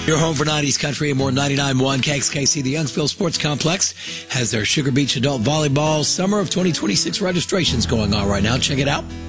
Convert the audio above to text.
Your home for 90s country and more. 99.1 KXKC. The Youngsville Sports Complex has their Sugar Beach Adult Volleyball Summer of 2026 registrations going on right now. Check it out